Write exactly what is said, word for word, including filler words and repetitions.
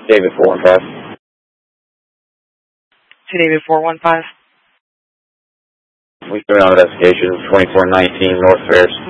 David four one five. To David four one five. We've been on investigation twenty-four nineteen North Ferris.